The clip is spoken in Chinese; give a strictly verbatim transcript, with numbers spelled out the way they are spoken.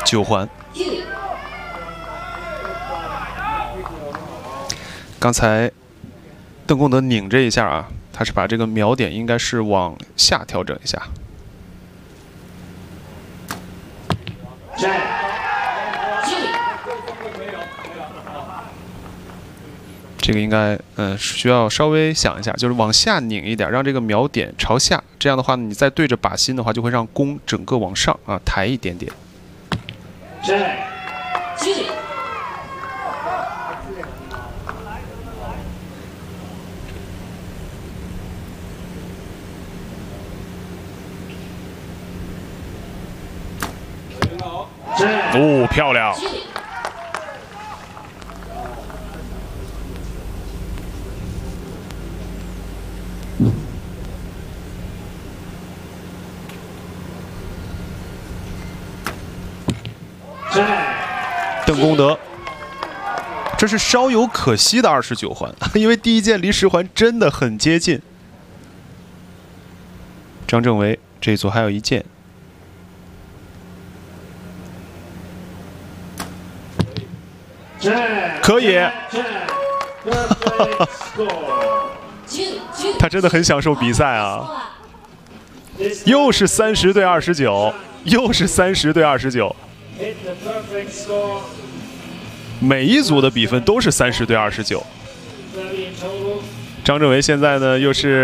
九环。刚才邓功德拧这一下啊，他是把这个瞄点应该是往下调整一下。这个应该嗯需要稍微想一下，就是往下拧一点，让这个瞄点朝下。这样的话呢，你再对着靶心的话，就会让弓整个往上啊抬一点点。哦，漂亮！邓功德，这是稍有可惜的二十九环，因为第一箭离十环真的很接近。张正维这一组还有一箭。 可以，他真的很享受比赛啊！又是三十对二十九，又是三十对二十九，每一组的比分都是三十对二十九。张正维现在呢又是。